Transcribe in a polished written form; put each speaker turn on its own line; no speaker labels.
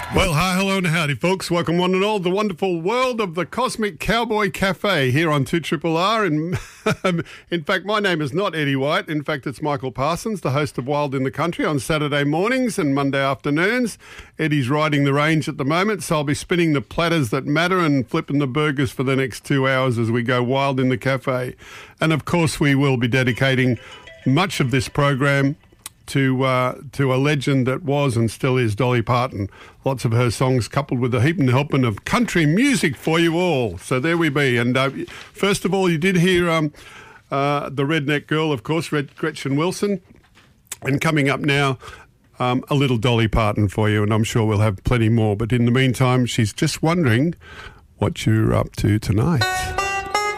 Well, hi, hello and howdy, folks. Welcome one and all to the wonderful world of the Cosmic Cowboy Cafe here on 2RRR. And in fact, my name is not Eddie White. In fact, it's Michael Parsons, the host of Wild in the Country on Saturday mornings and Monday afternoons. Eddie's riding the range at the moment, so I'll be spinning the platters that matter and flipping the burgers for the next 2 hours as we go wild in the cafe. And of course, we will be dedicating much of this program to a legend that was and still is Dolly Parton. Lots of her songs coupled with a heap and helping of country music for you all. So there we be. And first of all, you did hear the Redneck Girl, of course, Gretchen Wilson. And coming up now, a little Dolly Parton for you, and I'm sure we'll have plenty more. But in the meantime, she's just wondering what you're up to tonight.